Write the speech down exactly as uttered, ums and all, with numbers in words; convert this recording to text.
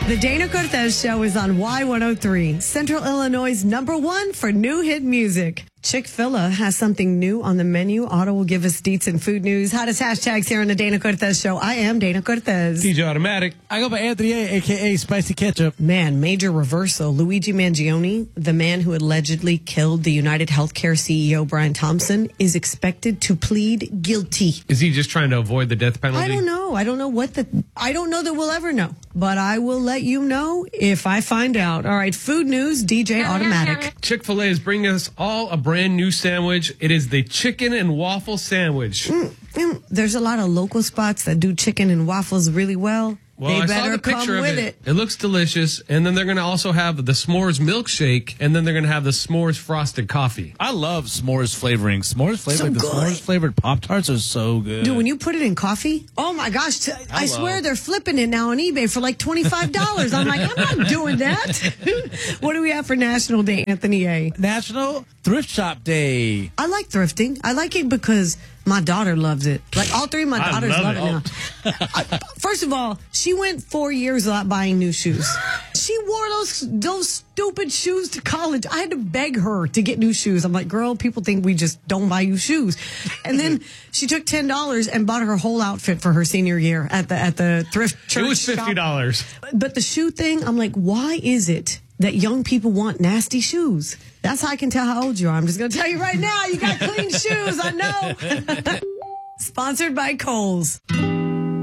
The Dana Cortez Show is on Y one oh three, Central Illinois' number one for new hit music. Chick-fil-A has something new on the menu. Otto will give us deets and food news. Hottest hashtags here on the Dana Cortez Show. I am Dana Cortez. D J Automatic. I go by Anthony A, a k a. Spicy Ketchup. Man, major reversal. Luigi Mangione, the man who allegedly killed the United Healthcare C E O Brian Thompson, is expected to plead guilty. Is he just trying to avoid the death penalty? I don't know. I don't know what the... I don't know that we'll ever know. But I will let you know if I find out. All right, food news, D J Automatic. Chick-fil-A is bringing us all a brand new sandwich. It is the chicken and waffle sandwich. Mm, mm, there's a lot of local spots that do chicken and waffles really well. Well, they I better saw the picture come of with it. it. It looks delicious. And then they're going to also have the s'mores milkshake, and then they're going to have the s'mores frosted coffee. I love s'mores flavoring. S'mores flavoring, So like the good. s'mores flavored Pop-Tarts are so good. Dude, when you put it in coffee, oh my gosh, t- I Hello. swear they're flipping it now on eBay for like twenty-five dollars. I'm like, I'm not doing that. What do we have for National Day, Anthony A? National Thrift Shop Day. I like thrifting. I like it because my daughter loves it. Like all three of my I daughters love love, it. it, now. I, first of all, she went four years without buying new shoes. She wore those those stupid shoes to college. I had to beg her to get new shoes. I'm like, girl, people think we just don't buy you shoes. And then she took ten dollars and bought her whole outfit for her senior year at the at the thrift church. It was fifty dollars. shop. But the shoe thing, I'm like, why is it that young people want nasty shoes? That's how I can tell how old you are. I'm just going to tell you right now, you got clean shoes. I know. Sponsored by Kohl's.